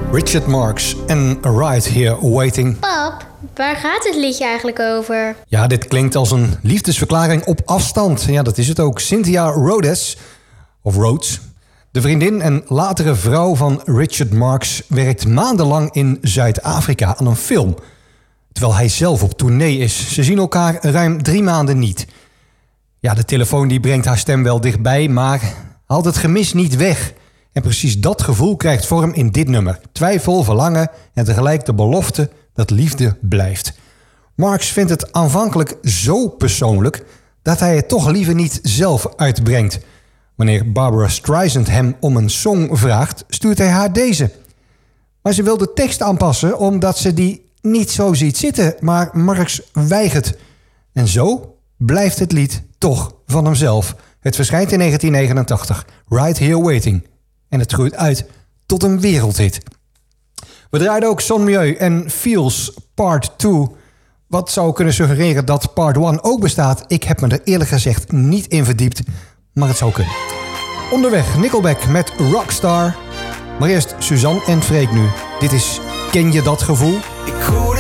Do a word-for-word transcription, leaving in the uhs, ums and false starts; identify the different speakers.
Speaker 1: Richard Marx en Right Here Waiting.
Speaker 2: Pap, waar gaat het liedje eigenlijk over?
Speaker 1: Ja, dit klinkt als een liefdesverklaring op afstand. Ja, dat is het ook. Cynthia Rhodes, of Rhodes, de vriendin en latere vrouw van Richard Marx, werkt maandenlang in Zuid-Afrika aan een film. Terwijl hij zelf op tournee is. Ze zien elkaar ruim drie maanden niet. Ja, de telefoon die brengt haar stem wel dichtbij, maar haalt het gemis niet weg. En precies dat gevoel krijgt vorm in dit nummer. Twijfel, verlangen en tegelijk de belofte dat liefde blijft. Marx vindt het aanvankelijk zo persoonlijk dat hij het toch liever niet zelf uitbrengt. Wanneer Barbara Streisand hem om een song vraagt, stuurt hij haar deze. Maar ze wil de tekst aanpassen omdat ze die niet zo ziet zitten, maar Marx weigert. En zo blijft het lied toch van hemzelf. Het verschijnt in negentien negenentachtig, Right Here Waiting. En het groeit uit tot een wereldhit. We draaiden ook Son Mieu en Feels Part twee. Wat zou kunnen suggereren dat Part één ook bestaat? Ik heb me er eerlijk gezegd niet in verdiept, maar het zou kunnen. Onderweg Nickelback met Rockstar. Maar eerst Suzanne en Freek nu. Dit is Ken je dat gevoel?
Speaker 3: Ik